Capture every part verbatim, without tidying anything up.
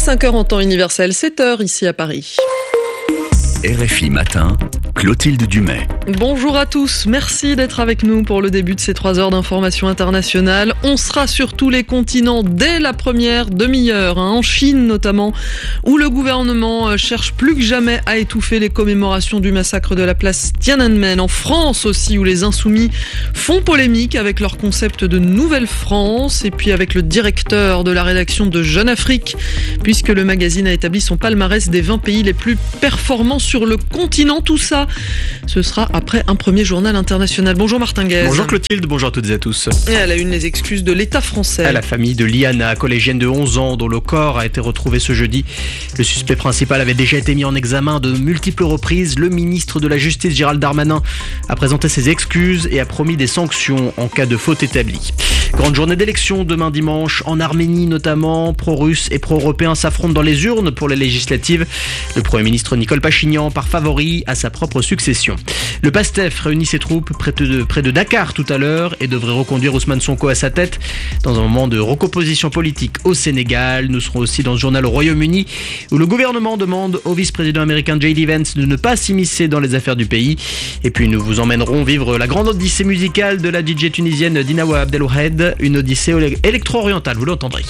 cinq heures en temps universel, sept heures ici à Paris. R F I Matin, Clotilde Dumais. Bonjour à tous, merci d'être avec nous pour le début de ces trois heures d'information internationale. On sera sur tous les continents dès la première demi-heure, hein, en Chine notamment, où le gouvernement cherche plus que jamais à étouffer les commémorations du massacre de la place Tiananmen. En France aussi, où les Insoumis font polémique avec leur concept de Nouvelle France, et puis avec le directeur de la rédaction de Jeune Afrique, puisque le magazine a établi son palmarès des vingt pays les plus performants sur le continent. Tout ça, ce sera après un premier journal international. Bonjour Martin Guez. Bonjour Clotilde, bonjour à toutes et à tous. Et à la une, les excuses de l'État français. À la famille de Liana, collégienne de onze ans, dont le corps a été retrouvé ce jeudi. Le suspect principal avait déjà été mis en examen de multiples reprises. Le ministre de la Justice, Gérald Darmanin, a présenté ses excuses et a promis des sanctions en cas de faute établie. Grande journée d'élection demain dimanche, en Arménie notamment. Pro-russes et pro-européens s'affrontent dans les urnes pour les législatives. Le Premier ministre Nicole Pachinian par favori à sa propre succession. Le PASTEF réunit ses troupes près de, près de Dakar tout à l'heure et devrait reconduire Ousmane Sonko à sa tête dans un moment de recomposition politique au Sénégal. Nous serons aussi dans ce journal au Royaume-Uni où le gouvernement demande au vice-président américain J D Vance de ne pas s'immiscer dans les affaires du pays. Et puis nous vous emmènerons vivre la grande odyssée musicale de la D J tunisienne Dinawa Abdelwahed, une odyssée électro-orientale, vous l'entendrez.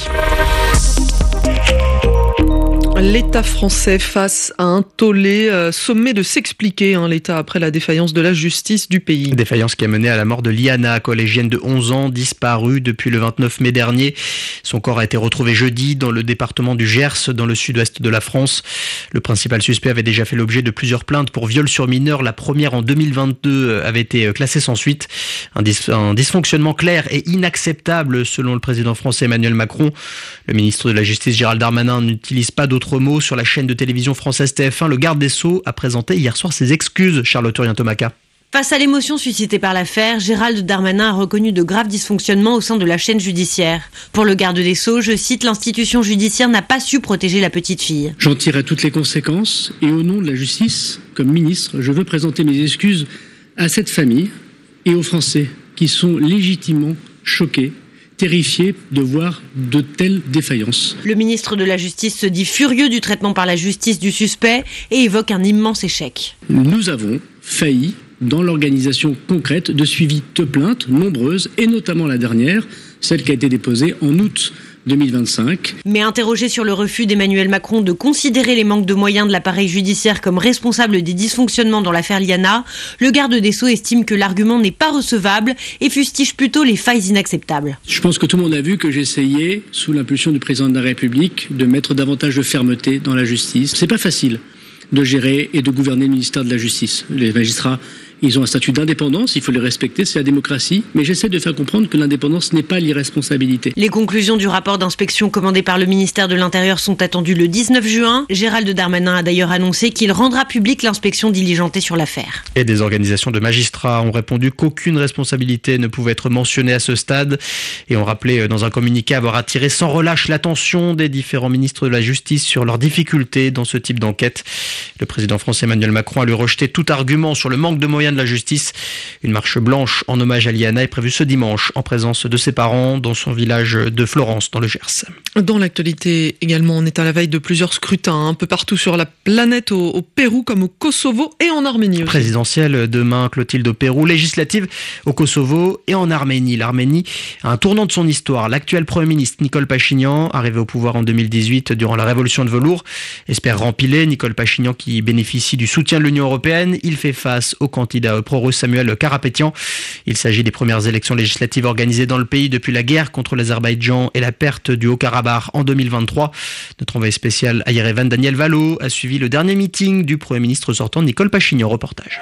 L'État français face à un tollé, euh, sommet de s'expliquer, hein, l'État après la défaillance de la justice du pays. Défaillance qui a mené à la mort de Liana, collégienne de onze ans, disparue depuis le vingt-neuf mai dernier. Son corps a été retrouvé jeudi dans le département du Gers, dans le sud-ouest de la France. Le principal suspect avait déjà fait l'objet de plusieurs plaintes pour viol sur mineur. La première en deux mille vingt-deux avait été classée sans suite. Un, dis- un dysfonctionnement clair et inacceptable selon le président français Emmanuel Macron. Le ministre de la Justice Gérald Darmanin n'utilise pas d'autres mots sur la chaîne de télévision française T F un. Le garde des Sceaux a présenté hier soir ses excuses, Charlotte Urien-Tomaca. Face à l'émotion suscitée par l'affaire, Gérald Darmanin a reconnu de graves dysfonctionnements au sein de la chaîne judiciaire. Pour le garde des Sceaux, je cite, l'institution judiciaire n'a pas su protéger la petite fille. J'en tirerai toutes les conséquences et au nom de la justice, comme ministre, je veux présenter mes excuses à cette famille et aux Français qui sont légitimement choqués, terrifié de voir de telles défaillances. Le ministre de la Justice se dit furieux du traitement par la justice du suspect et évoque un immense échec. Nous avons failli dans l'organisation concrète de suivi de plaintes nombreuses, et notamment la dernière, celle qui a été déposée en août deux mille vingt-cinq. Mais interrogé sur le refus d'Emmanuel Macron de considérer les manques de moyens de l'appareil judiciaire comme responsable des dysfonctionnements dans l'affaire Liana, le garde des Sceaux estime que l'argument n'est pas recevable et fustige plutôt les failles inacceptables. Je pense que tout le monde a vu que j'essayais, sous l'impulsion du président de la République, de mettre davantage de fermeté dans la justice. C'est pas facile de gérer et de gouverner le ministère de la Justice. Les magistrats, ils ont un statut d'indépendance, il faut les respecter, c'est la démocratie. Mais j'essaie de faire comprendre que l'indépendance n'est pas l'irresponsabilité. Les conclusions du rapport d'inspection commandé par le ministère de l'Intérieur sont attendues le dix-neuf juin. Gérald Darmanin a d'ailleurs annoncé qu'il rendra publique l'inspection diligentée sur l'affaire. Et des organisations de magistrats ont répondu qu'aucune responsabilité ne pouvait être mentionnée à ce stade et ont rappelé dans un communiqué avoir attiré sans relâche l'attention des différents ministres de la Justice sur leurs difficultés dans ce type d'enquête. Le président français Emmanuel Macron a lui rejeté tout argument sur le manque de moyens de la justice. Une marche blanche en hommage à Liana est prévue ce dimanche en présence de ses parents dans son village de Florence dans le Gers. Dans l'actualité également, on est à la veille de plusieurs scrutins un peu partout sur la planète, au, au Pérou comme au Kosovo et en Arménie aussi. Présidentielle demain, Clotilde, au Pérou, législative au Kosovo et en Arménie. L'Arménie a un tournant de son histoire. L'actuel Premier ministre Nicole Pachinian, arrivé au pouvoir en deux mille dix-huit durant la révolution de velours, espère rempiler. Nicole Pachinian qui bénéficie du soutien de l'Union européenne, il fait face au candidat pro-russe Samuel Karapetyan. Il s'agit des premières élections législatives organisées dans le pays depuis la guerre contre l'Azerbaïdjan et la perte du Haut-Karabakh en deux mille vingt-trois. Notre envoyé spécial à Yerevan, Daniel Valo, a suivi le dernier meeting du Premier ministre sortant Nicole Pachinian. Reportage.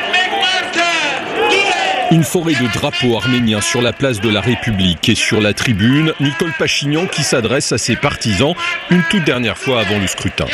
Une forêt de drapeaux arméniens sur la place de la République et sur la tribune, Nicole Pachinian qui s'adresse à ses partisans une toute dernière fois avant le scrutin.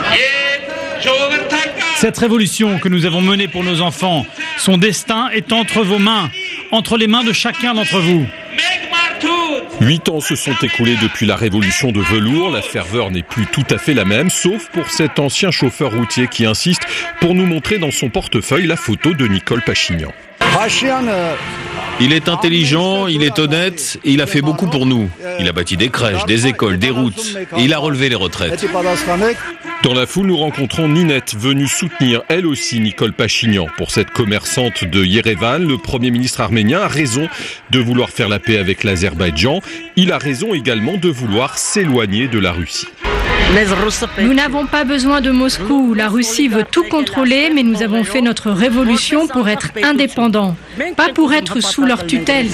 Cette révolution que nous avons menée pour nos enfants, son destin est entre vos mains, entre les mains de chacun d'entre vous. Huit ans se sont écoulés depuis la révolution de velours. La ferveur n'est plus tout à fait la même, sauf pour cet ancien chauffeur routier qui insiste pour nous montrer dans son portefeuille la photo de Nicole Pachinian. Il est intelligent, il est honnête et il a fait beaucoup pour nous. Il a bâti des crèches, des écoles, des routes et il a relevé les retraites. Dans la foule, nous rencontrons Ninette, venue soutenir elle aussi Nicole Pachinian. Pour cette commerçante de Yerevan, le Premier ministre arménien a raison de vouloir faire la paix avec l'Azerbaïdjan. Il a raison également de vouloir s'éloigner de la Russie. Nous n'avons pas besoin de Moscou. La Russie veut tout contrôler, mais nous avons fait notre révolution pour être indépendants, pas pour être sous leur tutelle.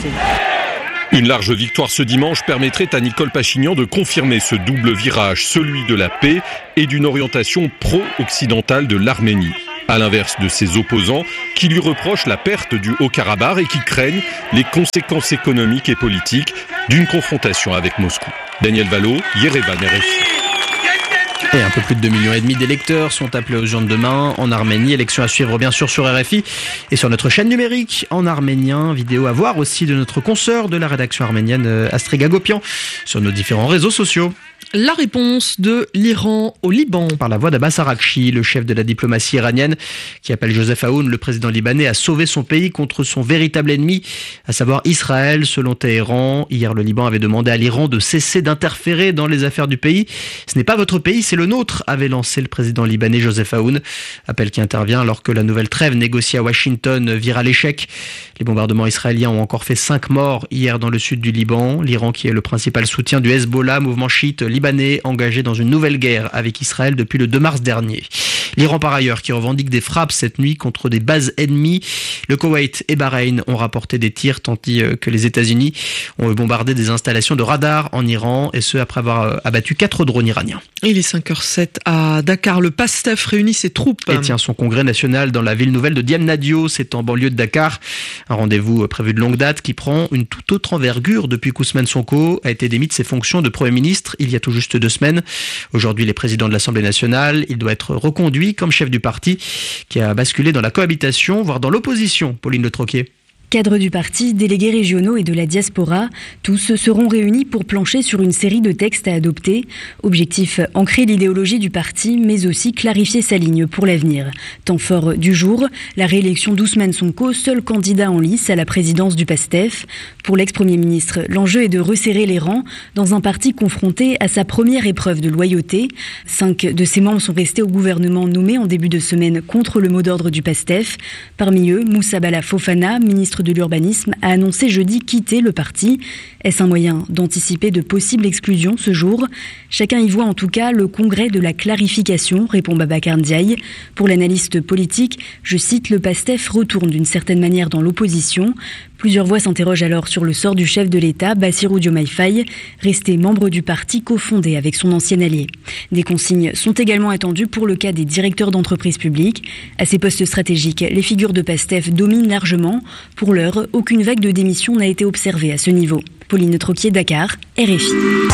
Une large victoire ce dimanche permettrait à Nicole Pachinian de confirmer ce double virage, celui de la paix et d'une orientation pro-occidentale de l'Arménie. À l'inverse de ses opposants qui lui reprochent la perte du Haut-Karabakh et qui craignent les conséquences économiques et politiques d'une confrontation avec Moscou. Daniel Valo, Yerevan, R F I. Et un peu plus de deux millions et demi d'électeurs sont appelés aux urnes demain en Arménie. Élection à suivre bien sûr sur R F I et sur notre chaîne numérique en arménien. Vidéo à voir aussi de notre consoeur de la rédaction arménienne Astrid Gagopian sur nos différents réseaux sociaux. La réponse de l'Iran au Liban. Par la voix d'Abbas Araghchi, le chef de la diplomatie iranienne, qui appelle Joseph Aoun, le président libanais, à sauver son pays contre son véritable ennemi, à savoir Israël, selon Téhéran. Hier, le Liban avait demandé à l'Iran de cesser d'interférer dans les affaires du pays. Ce n'est pas votre pays, c'est le nôtre, avait lancé le président libanais Joseph Aoun. Appel qui intervient alors que la nouvelle trêve négociée à Washington vire à l'échec. Les bombardements israéliens ont encore fait cinq morts hier dans le sud du Liban. L'Iran, qui est le principal soutien du Hezbollah, mouvement chiite libanais, engagé dans une nouvelle guerre avec Israël depuis le deux mars dernier. L'Iran par ailleurs qui revendique des frappes cette nuit contre des bases ennemies. Le Koweït et Bahreïn ont rapporté des tirs tandis que les États-Unis ont bombardé des installations de radar en Iran et ce après avoir abattu quatre drones iraniens. Il est cinq heures zéro sept à Dakar. Le PASTEF réunit ses troupes et tient son congrès national dans la ville nouvelle de Diamniadio. C'est en banlieue de Dakar. Un rendez-vous prévu de longue date qui prend une toute autre envergure depuis qu'Ousmane Sonko a été démis de ses fonctions de Premier ministre il y a tout juste deux semaines. Aujourd'hui, les présidents de l'Assemblée nationale, il doit être reconduit comme chef du parti qui a basculé dans la cohabitation, voire dans l'opposition. Pauline Le Troquier. Cadres du parti, délégués régionaux et de la diaspora, tous seront réunis pour plancher sur une série de textes à adopter. Objectif, ancrer l'idéologie du parti, mais aussi clarifier sa ligne pour l'avenir. Temps fort du jour, la réélection d'Ousmane Sonko, seul candidat en lice à la présidence du PASTEF. Pour l'ex-premier ministre, l'enjeu est de resserrer les rangs dans un parti confronté à sa première épreuve de loyauté. Cinq de ses membres sont restés au gouvernement nommé en début de semaine contre le mot d'ordre du PASTEF. Parmi eux, Moussa Bala Fofana, ministre de l'urbanisme, a annoncé jeudi quitter le parti. Est-ce un moyen d'anticiper de possibles exclusions ce jour ? Chacun y voit en tout cas le congrès de la clarification, répond Babacar Ndiaye. Pour l'analyste politique, je cite, le PASTEF retourne d'une certaine manière dans l'opposition. Plusieurs voix s'interrogent alors sur le sort du chef de l'État, Bassirou Diomaye Faye, resté membre du parti cofondé avec son ancien allié. Des consignes sont également attendues pour le cas des directeurs d'entreprises publiques. À ces postes stratégiques, les figures de PASTEF dominent largement. Pour l'heure, aucune vague de démission n'a été observée à ce niveau. Pauline Troquier, Dakar, R F I.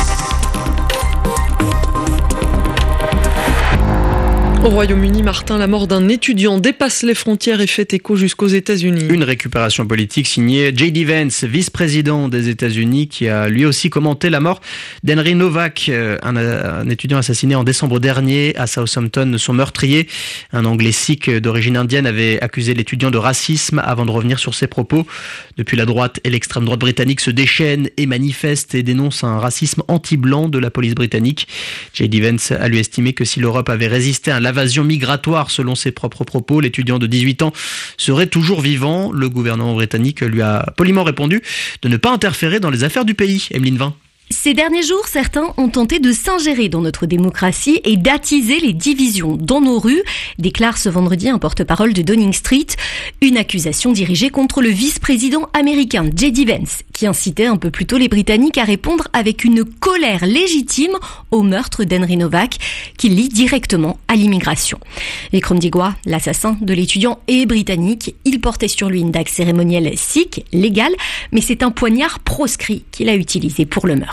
Au Royaume-Uni, Martin, la mort d'un étudiant dépasse les frontières et fait écho jusqu'aux États-Unis. Une récupération politique signée J D Vance, vice-président des États-Unis, qui a lui aussi commenté la mort d'Henry Novak, un, un étudiant assassiné en décembre dernier à Southampton. Son meurtrier, un Anglais sikh d'origine indienne, avait accusé l'étudiant de racisme avant de revenir sur ses propos. Depuis, la droite et l'extrême droite britannique se déchaînent et manifestent et dénoncent un racisme anti-blanc de la police britannique. J D Vance a lui estimé que si l'Europe avait résisté à l'invasion migratoire, selon ses propres propos, l'étudiant de dix-huit ans serait toujours vivant. Le gouvernement britannique lui a poliment répondu de ne pas interférer dans les affaires du pays. Emeline Vin. Ces derniers jours, certains ont tenté de s'ingérer dans notre démocratie et d'attiser les divisions dans nos rues, déclare ce vendredi un porte-parole de Downing Street. Une accusation dirigée contre le vice-président américain J D Vance, qui incitait un peu plus tôt les Britanniques à répondre avec une colère légitime au meurtre d'Henry Novak, qui lie directement à l'immigration. Vikram Digwa, l'assassin de l'étudiant, est britannique. Il portait sur lui une dague cérémonielle sikh, légale, mais c'est un poignard proscrit qu'il a utilisé pour le meurtre.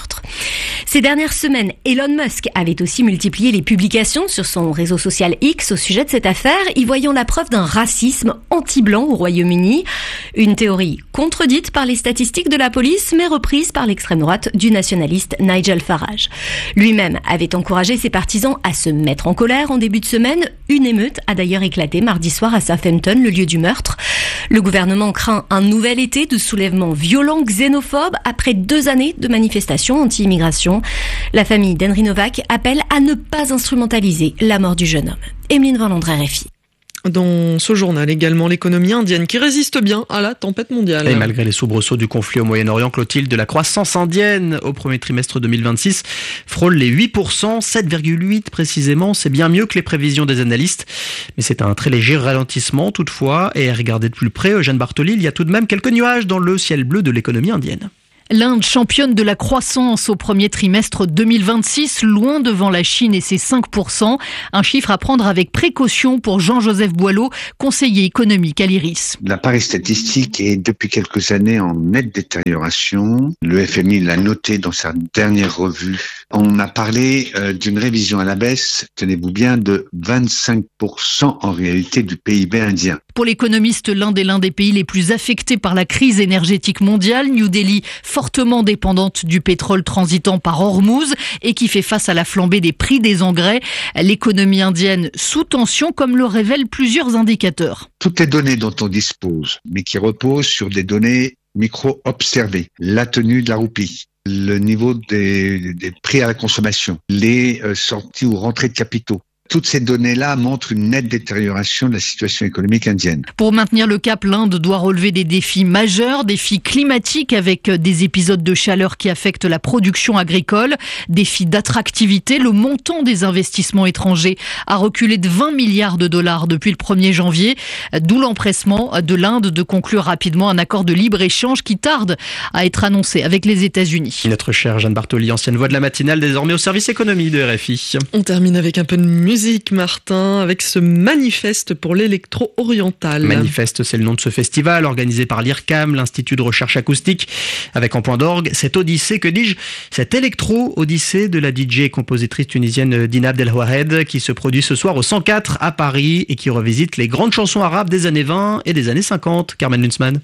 meurtre. Ces dernières semaines, Elon Musk avait aussi multiplié les publications sur son réseau social X au sujet de cette affaire, y voyant la preuve d'un racisme anti-blanc au Royaume-Uni. Une théorie contredite par les statistiques de la police, mais reprise par l'extrême droite du nationaliste Nigel Farage. Lui-même avait encouragé ses partisans à se mettre en colère en début de semaine. Une émeute a d'ailleurs éclaté mardi soir à Southampton, le lieu du meurtre. Le gouvernement craint un nouvel été de soulèvements violents xénophobes après deux années de manifestations anti-immigration. La famille d'Henry Novak appelle à ne pas instrumentaliser la mort du jeune homme. Emeline Van Landre, R F I. Dans ce journal également, l'économie indienne qui résiste bien à la tempête mondiale. Et malgré les soubresauts du conflit au Moyen-Orient, Clotilde, de la croissance indienne au premier trimestre deux mille vingt-six frôle les huit pour cent, sept virgule huit précisément. C'est bien mieux que les prévisions des analystes. Mais c'est un très léger ralentissement toutefois. Et à regarder de plus près, Eugène Bartoli, il y a tout de même quelques nuages dans le ciel bleu de l'économie indienne. L'Inde championne de la croissance au premier trimestre deux mille vingt-six, loin devant la Chine et ses cinq pour cent. Un chiffre à prendre avec précaution pour Jean-Joseph Boileau, conseiller économique à l'IRIS. L'appareil statistique est depuis quelques années en nette détérioration. Le F M I l'a noté dans sa dernière revue. On a parlé euh, d'une révision à la baisse, tenez-vous bien, de vingt-cinq pour cent en réalité du P I B indien. Pour l'économiste, l'Inde est l'un des pays les plus affectés par la crise énergétique mondiale. New Delhi, fortement dépendante du pétrole transitant par Hormuz et qui fait face à la flambée des prix des engrais. L'économie indienne sous tension, comme le révèlent plusieurs indicateurs. Toutes les données dont on dispose, mais qui reposent sur des données micro-observées, la tenue de la roupie, le niveau des, des prix à la consommation, les euh, sorties ou rentrées de capitaux. Toutes ces données-là montrent une nette détérioration de la situation économique indienne. Pour maintenir le cap, l'Inde doit relever des défis majeurs, défis climatiques avec des épisodes de chaleur qui affectent la production agricole, défis d'attractivité. Le montant des investissements étrangers a reculé de vingt milliards de dollars depuis le premier janvier, d'où l'empressement de l'Inde de conclure rapidement un accord de libre-échange qui tarde à être annoncé avec les États-Unis. Notre chère Jeanne Bartoli, ancienne voix de la matinale, désormais au service économie de R F I. On termine avec un peu de musique. Musique, Martin, avec ce manifeste pour l'électro-oriental. Manifeste, c'est le nom de ce festival organisé par l'I R C A M, l'Institut de recherche acoustique, avec en point d'orgue cette odyssée, que dis-je, cette électro-odyssée de la D J et compositrice tunisienne Dina Abdelwahed, qui se produit ce soir au cent quatre à Paris et qui revisite les grandes chansons arabes des années vingt et des années cinquante. Carmen Lunsman.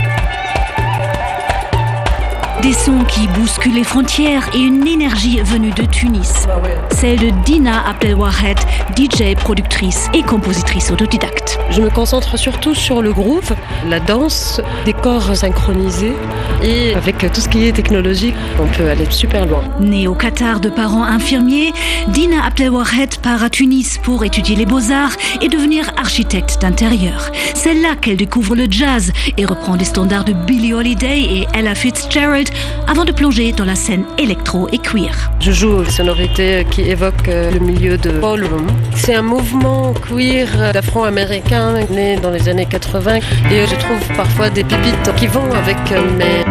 Des sons qui bousculent les frontières et une énergie venue de Tunis. Celle de Dina Abdelwahed, D J, productrice et compositrice autodidacte. Je me concentre surtout sur le groove, la danse, des corps synchronisés et avec tout ce qui est technologique, on peut aller super loin. Née au Qatar de parents infirmiers, Dina Abdelwahed part à Tunis pour étudier les beaux-arts et devenir architecte d'intérieur. C'est là qu'elle découvre le jazz et reprend les standards de Billie Holiday et Ella Fitzgerald avant de plonger dans la scène électro et queer. Je joue une sonorité qui évoque le milieu de ballroom. C'est un mouvement queer d'afro-américains né dans les années quatre-vingts et je trouve parfois des pépites qui vont avec mes...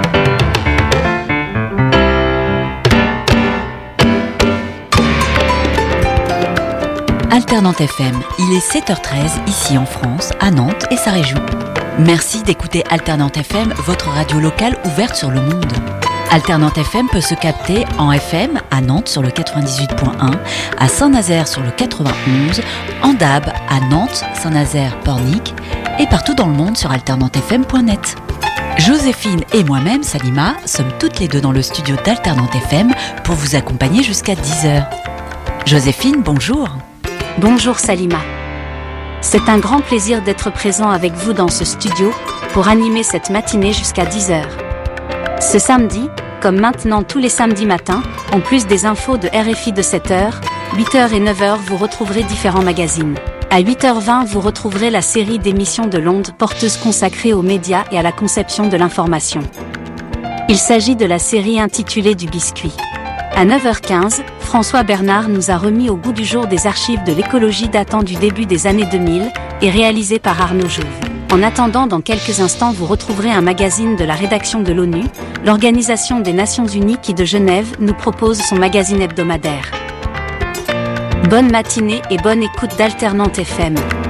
Alternante F M, il est sept heures treize ici en France, à Nantes et sa région. Merci d'écouter Alternante F M, votre radio locale ouverte sur le monde. Alternante F M peut se capter en F M à Nantes sur le quatre-vingt-dix-huit point un, à Saint-Nazaire sur le quatre-vingt-onze, en D A B à Nantes, Saint-Nazaire, Pornic et partout dans le monde sur alternante f m point net. Joséphine et moi-même, Salima, sommes toutes les deux dans le studio d'Alternante F M pour vous accompagner jusqu'à dix heures. Joséphine, bonjour. Bonjour Salima. C'est un grand plaisir d'être présent avec vous dans ce studio pour animer cette matinée jusqu'à dix heures. Ce samedi, comme maintenant tous les samedis matins, en plus des infos de R F I de sept heures, huit heures et neuf heures, vous retrouverez différents magazines. À huit heures vingt, vous retrouverez la série d'émissions de l'onde porteuse consacrée aux médias et à la conception de l'information. Il s'agit de la série intitulée Du Biscuit. À neuf heures quinze, François Bernard nous a remis au goût du jour des archives de l'écologie datant du début des années deux mille et réalisées par Arnaud Jouve. En attendant, dans quelques instants, vous retrouverez un magazine de la rédaction de l'ONU, l'Organisation des Nations Unies qui de Genève nous propose son magazine hebdomadaire. Bonne matinée et bonne écoute d'Alternante F M.